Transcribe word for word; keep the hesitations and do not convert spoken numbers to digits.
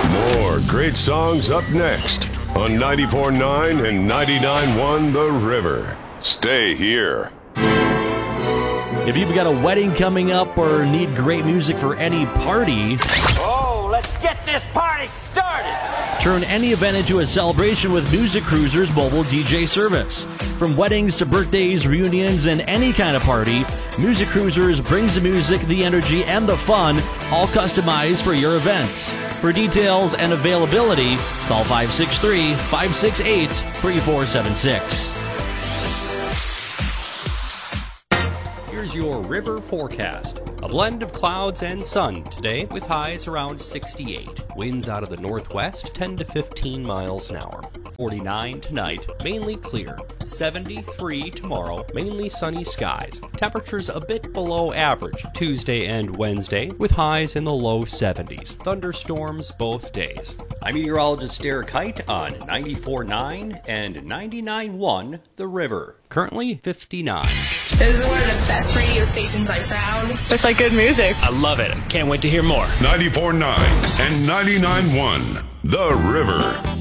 More great songs up next on ninety-four point nine and ninety-nine point one The River. Stay here. If you've got a wedding coming up or need great music for any party, oh, let's get this party started! Turn any event into a celebration with Music Cruiser's mobile D J service. From weddings to birthdays, reunions, and any kind of party, Music Cruisers brings the music, the energy, and the fun, all customized for your event. For details and availability, call five six three, five six eight, three four seven six. Here's your river forecast. A blend of clouds and sun today with highs around sixty-eight. Winds out of the northwest ten to fifteen miles an hour. forty-nine tonight, mainly clear. seventy-three tomorrow, mainly sunny skies. Temperatures a bit below average Tuesday and Wednesday with highs in the low seventies. Thunderstorms both days. I'm meteorologist Derek Height on ninety-four point nine and ninety-nine point one The River. Currently fifty-nine. This is one of the best radio stations I found. With like good music. I love it. Can't wait to hear more. ninety-four point nine and ninety-nine point one The River.